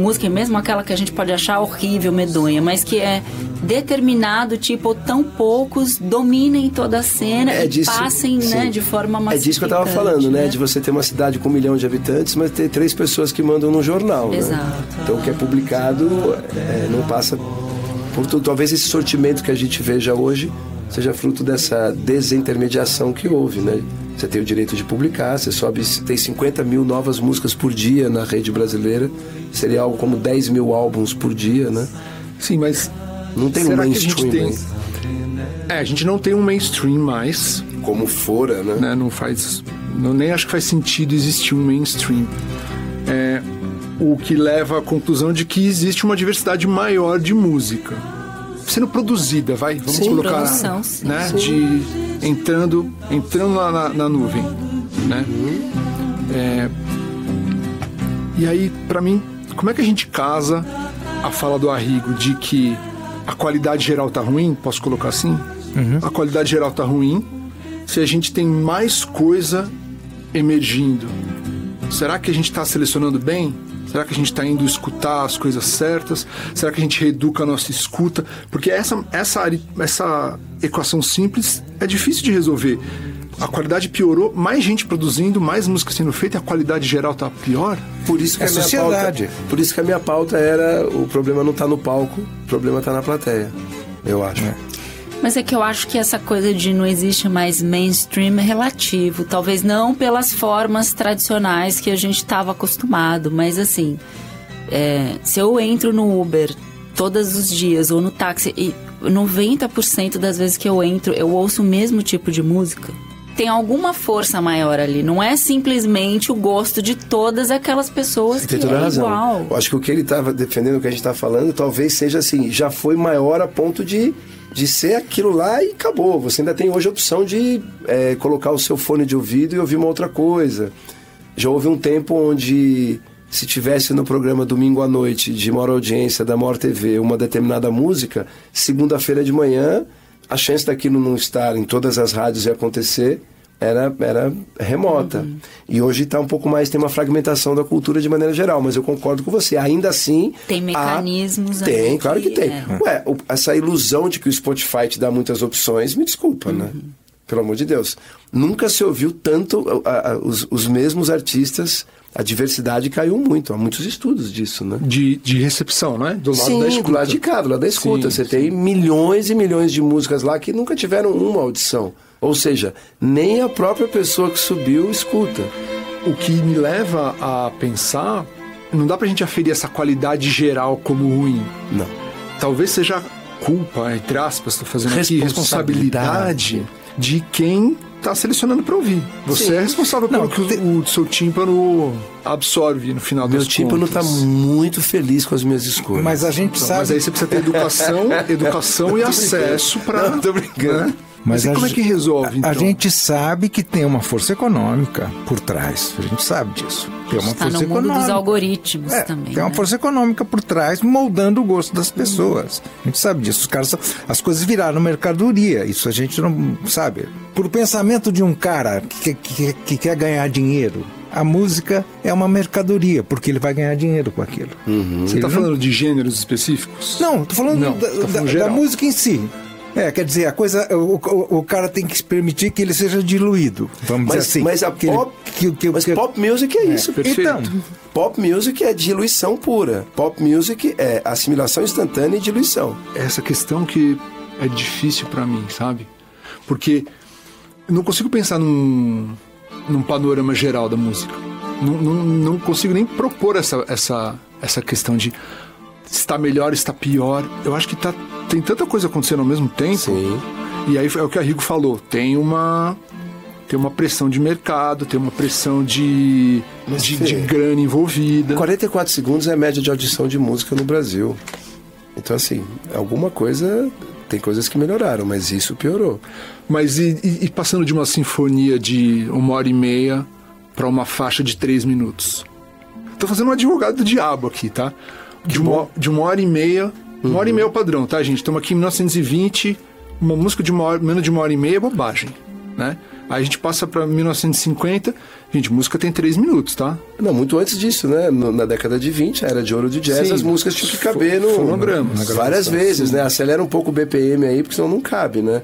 música, e mesmo aquela que a gente pode achar horrível, medonha, mas que é determinado tipo, ou tão poucos dominem toda a cena e passem, né, de forma massificante. É disso que eu estava falando, né? De você ter uma cidade com 1 milhão de habitantes, mas ter 3 pessoas que mandam no jornal. Exato. Né? Então o que é publicado não passa por tudo. Talvez esse sortimento que a gente veja hoje seja fruto dessa desintermediação que houve, né? Você tem o direito de publicar, você tem 50 mil novas músicas por dia na rede brasileira, seria algo como 10 mil álbuns por dia, né? Sim, mas não tem um mainstream. A gente não tem um mainstream mais. Como fora, né? Não faz... nem acho que faz sentido existir um mainstream. O que leva à conclusão de que existe uma diversidade maior de música sendo produzida, vamos colocar, produção, né? De entrando na nuvem, né? E aí, pra mim, como é que a gente casa a fala do Arrigo de que a qualidade geral tá ruim, posso colocar assim? A qualidade geral tá ruim se a gente tem mais coisa emergindo. Será que a gente está selecionando bem? Será que a gente está indo escutar as coisas certas? Será que a gente reeduca a nossa escuta? Porque essa equação simples é difícil de resolver. A qualidade piorou, mais gente produzindo, mais música sendo feita, e a qualidade geral está pior? Por isso que por isso que a minha pauta era: o problema não está no palco, o problema está na plateia, eu acho. Mas é que eu acho que essa coisa de não existe mais mainstream é relativo. Talvez não pelas formas tradicionais que a gente estava acostumado, mas assim, se eu entro no Uber todos os dias ou no táxi, e 90% das vezes que eu entro, eu ouço o mesmo tipo de música. Tem alguma força maior ali. Não é simplesmente o gosto de todas aquelas pessoas que é igual. Eu acho que o que ele estava defendendo, o que a gente está falando, talvez seja assim, já foi maior a ponto de ser aquilo lá e acabou. Você ainda tem hoje a opção de colocar o seu fone de ouvido e ouvir uma outra coisa. Já houve um tempo onde, se tivesse no programa domingo à noite, de maior audiência da maior TV, uma determinada música, segunda-feira de manhã, a chance daquilo não estar em todas as rádios e acontecer era remota. E hoje está um pouco mais, tem uma fragmentação da cultura de maneira geral, mas eu concordo com você. Ainda assim... Tem mecanismos aí. Tem, claro que tem. Essa ilusão de que o Spotify te dá muitas opções, me desculpa, né? Pelo amor de Deus. Nunca se ouviu tanto os mesmos artistas. A diversidade caiu muito. Há muitos estudos disso, né? De recepção, né? Do lado da escuta. Do lado de cá, do lado da escuta. Você tem milhões e milhões de músicas lá que nunca tiveram uma audição. Ou seja, nem a própria pessoa que subiu escuta. O que me leva a pensar, não dá pra gente aferir essa qualidade geral como ruim. Não. Talvez seja culpa, entre aspas, estou fazendo aqui, responsabilidade de quem está selecionando para ouvir. Você é responsável pelo que o seu tímpano absorve no final das contas. Meu tímpano está muito feliz com as minhas escolhas. Mas a gente sabe... Mas aí você precisa ter educação e acesso para... Não, tô brincando. Né? Mas como é que resolve, então? A gente sabe que tem uma força econômica por trás. A gente sabe disso. Tem uma Está força no mundo econômica. dos algoritmos também. Tem uma força econômica por trás, moldando o gosto das pessoas. A gente sabe disso. As coisas viraram mercadoria. Isso a gente não sabe. Por pensamento de um cara que quer ganhar dinheiro, a música é uma mercadoria, porque ele vai ganhar dinheiro com aquilo. Você está falando de gêneros específicos? Não, estou falando da música em si. Quer dizer, a coisa, o cara tem que se permitir que ele seja diluído, vamos dizer assim. Mas pop music é isso. Perfeito. Então, pop music é diluição pura. Pop music é assimilação instantânea e diluição. Essa questão que é difícil pra mim, sabe? Porque eu não consigo pensar num panorama geral da música. Não consigo nem propor essa questão de está melhor, está pior. Eu acho que tem tanta coisa acontecendo ao mesmo tempo. Sim. E aí é o que a Rigo falou. Tem uma pressão de mercado, tem uma pressão de grana envolvida. 44 segundos é a média de audição de música no Brasil. Então, assim, alguma coisa... Tem coisas que melhoraram, mas isso piorou. Mas e passando de uma sinfonia de 1h30 para uma faixa de 3 minutos? Tô fazendo um advogado do diabo aqui, tá? De 1h30... 1h30 é o padrão, tá, gente? Estamos aqui em 1920, uma música de menos de 1h30 é bobagem. né? Aí a gente passa para 1950, gente, música tem 3 minutos, tá? Não, muito antes disso, né? Na década de 20, a era de ouro de jazz, Sim, as músicas tinham que caber no fonogramas. várias vezes, né? Acelera um pouco o BPM aí, porque senão não cabe, né?